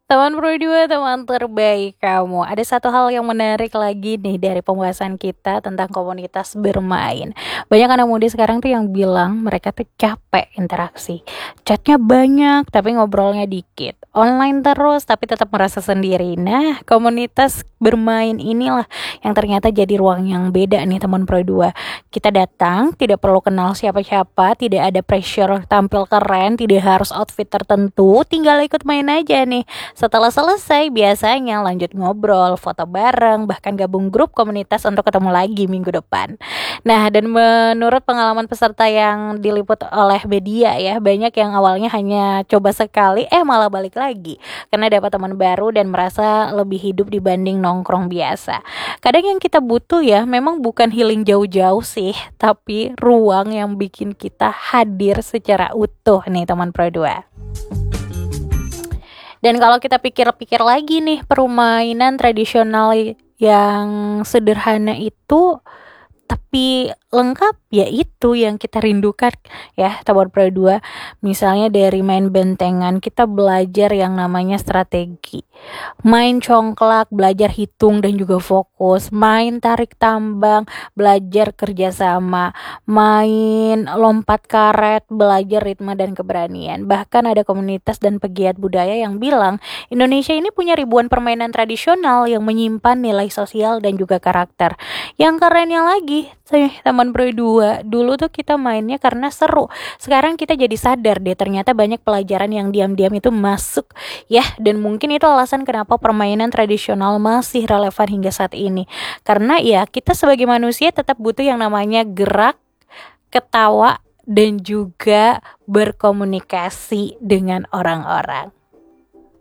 Teman Pro 2, teman terbaik kamu. Ada satu hal yang menarik lagi nih dari pembahasan kita tentang komunitas bermain. Banyak anak muda sekarang tuh yang bilang mereka tuh capek interaksi. Chatnya banyak tapi ngobrolnya dikit. Online terus tapi tetap merasa sendiri. Nah, komunitas bermain inilah yang ternyata jadi ruang yang beda nih teman Pro 2. Kita datang, tidak perlu kenal siapa-siapa, tidak ada pressure tampil keren, tidak harus outfit tertentu, tinggal ikut main aja nih. Setelah selesai, biasanya lanjut ngobrol, foto bareng, bahkan gabung grup komunitas untuk ketemu lagi minggu depan. Nah, dan menurut pengalaman peserta yang diliput oleh media ya, banyak yang awalnya hanya coba sekali, malah balik lagi. Karena dapat teman baru dan merasa lebih hidup dibanding nongkrong biasa. Kadang yang kita butuh ya, memang bukan healing jauh-jauh sih, tapi ruang yang bikin kita hadir secara utuh nih teman Pro 2. Dan kalau kita pikir-pikir lagi nih, permainan tradisional yang sederhana itu tapi lengkap, ya itu yang kita rindukan ya teman Pro 2. Misalnya dari main bentengan kita belajar yang namanya strategi, main congklak belajar hitung dan juga fokus, main tarik tambang belajar kerjasama, main lompat karet belajar ritme dan keberanian. Bahkan ada komunitas dan pegiat budaya yang bilang Indonesia ini punya ribuan permainan tradisional yang menyimpan nilai sosial dan juga karakter. Yang kerennya lagi, teman Pro 2, dulu tuh kita mainnya karena seru. Sekarang kita jadi sadar deh ternyata banyak pelajaran yang diam-diam itu masuk ya, dan mungkin itu alasan kenapa permainan tradisional masih relevan hingga saat ini. Karena ya kita sebagai manusia tetap butuh yang namanya gerak, ketawa, dan juga berkomunikasi dengan orang-orang.